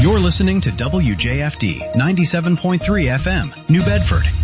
You're listening to WJFD 97.3 FM, New Bedford,